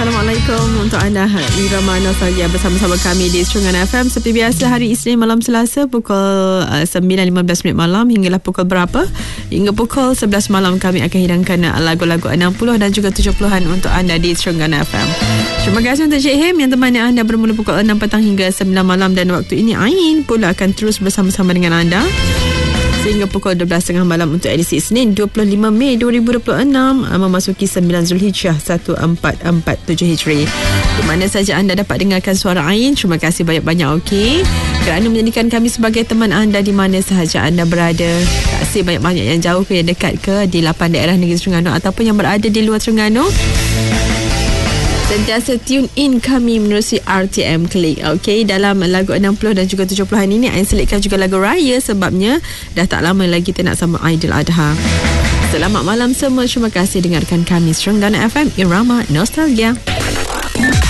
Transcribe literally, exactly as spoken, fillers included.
Assalamualaikum untuk anda Irama Nostalgia bersama-sama kami di Serungan F M. Seperti biasa hari Isnin malam Selasa pukul uh, sembilan lima belas minit malam hinggalah pukul berapa? Hingga pukul sebelas malam kami akan hidangkan lagu-lagu enam puluh dan juga tujuh puluhan untuk anda di Serungan F M. Terima kasih untuk Cik Him yang temani anda bermula pukul enam petang hingga sembilan malam, dan waktu ini Ain pula akan terus bersama-sama dengan anda sehingga pukul dua belas tiga puluh malam untuk edisi Isnin dua puluh lima Mei dua ribu dua puluh enam, memasuki sembilan Zulhijjah seribu empat ratus empat puluh tujuh Hijri. Di mana saja anda dapat dengarkan suara Ain, terima kasih banyak-banyak okey kerana menjadikan kami sebagai teman anda di mana sahaja anda berada. Terima kasih banyak-banyak yang jauh ke yang dekat ke di lapan daerah negeri Terengganu ataupun yang berada di luar Terengganu. Sentiasa tune in kami menerusi R T M Klik. Okey, dalam lagu enam puluh dan juga tujuh puluhan ini Ain selitkan juga lagu raya sebabnya dah tak lama lagi kita nak sama Aidil Adha. Selamat malam semua. Terima kasih dengarkan kami Serungan F M, Irama Nostalgia.